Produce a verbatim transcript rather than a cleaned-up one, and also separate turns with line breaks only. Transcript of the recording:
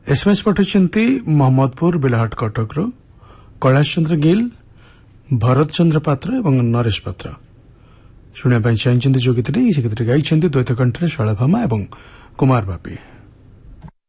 SMS पठाइछन्ति Mohammadpur बेलाहाट कटकरो Kailash Chandra Gill Bharat चंद्र पात्र एवं नरेश पात्र शुणा चाहिए जो गीत गीत गाई द्वैत कंठरे शैलभामा एवं कुमार बापी।